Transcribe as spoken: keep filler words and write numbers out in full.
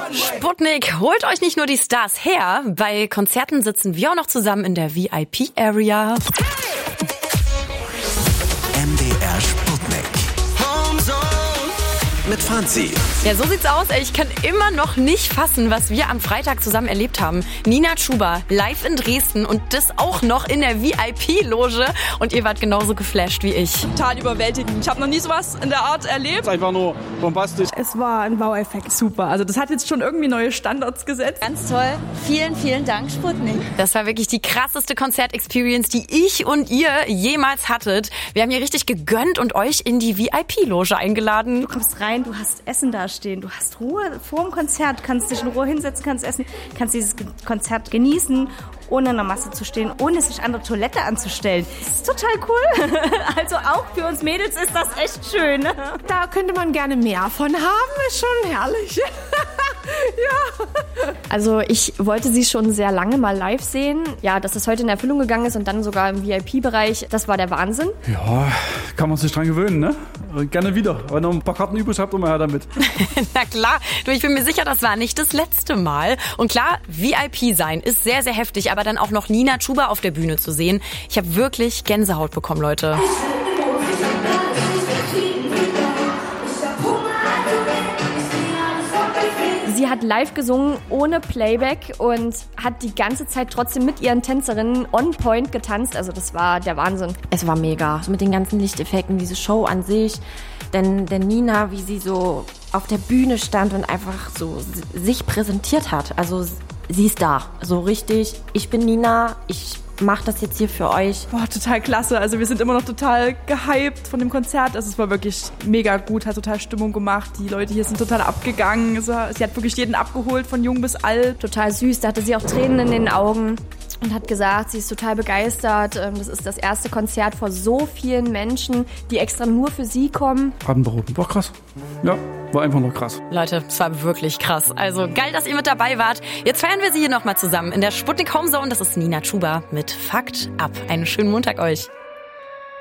Sputnik, holt euch nicht nur die Stars her, bei Konzerten sitzen wir auch noch zusammen in der V I P-Area. M D R Sputnik. Mit Franzi. Ja, so sieht's aus. Ich kann immer noch nicht fassen, was wir am Freitag zusammen erlebt haben. Nina Chuba live in Dresden und das auch noch in der V I P-Loge. Und ihr wart genauso geflasht wie ich. Total überwältigend. Ich habe noch nie sowas in der Art erlebt. Einfach nur bombastisch. Es war ein Wow-Effekt. Super. Also das hat jetzt schon irgendwie neue Standards gesetzt. Ganz toll. Vielen, vielen Dank, Sputnik. Das war wirklich die krasseste Konzert-Experience, die ich und ihr jemals hattet. Wir haben hier richtig gegönnt und euch in die V I P-Loge eingeladen. Du kommst rein, du hast Essen da stehen, du hast Ruhe vor dem Konzert, kannst dich in Ruhe hinsetzen, kannst essen, kannst dieses Konzert genießen, ohne in der Masse zu stehen, ohne sich an der Toilette anzustellen. Das ist total cool. Also auch für uns Mädels ist das echt schön. Da könnte man gerne mehr von haben, ist schon herrlich. Ja. Also ich wollte sie schon sehr lange mal live sehen. Ja, dass das heute in Erfüllung gegangen ist und dann sogar im V I P-Bereich, das war der Wahnsinn. Ja, kann man sich dran gewöhnen, ne? Gerne wieder. Wenn ihr ein paar Karten übrig habt, immer her damit. Na klar, du, ich bin mir sicher, das war nicht das letzte Mal. Und klar, V I P sein ist sehr, sehr heftig, aber dann auch noch Nina Chuba auf der Bühne zu sehen. Ich habe wirklich Gänsehaut bekommen, Leute. Sie hat live gesungen, ohne Playback und hat die ganze Zeit trotzdem mit ihren Tänzerinnen on point getanzt. Also das war der Wahnsinn. Es war mega. Mit den ganzen Lichteffekten, diese Show an sich. Denn, denn Nina, wie sie so auf der Bühne stand und einfach so sich präsentiert hat. Also sie ist da. So richtig, ich bin Nina, ich mache das jetzt hier für euch. Boah, total klasse. Also wir sind immer noch total gehypt von dem Konzert. Also es war wirklich mega gut, hat total Stimmung gemacht. Die Leute hier sind total abgegangen. Also sie hat wirklich jeden abgeholt, von jung bis alt. Total süß, da hatte sie auch Tränen in den Augen und hat gesagt, sie ist total begeistert. Das ist das erste Konzert vor so vielen Menschen, die extra nur für sie kommen. Atemberaubend. War krass. Ja, war einfach nur krass. Leute, es war wirklich krass. Also geil, dass ihr mit dabei wart. Jetzt feiern wir sie hier nochmal zusammen in der Sputnik Home Zone. Das ist Nina Chuba mit Fakt ab. Einen schönen Montag euch.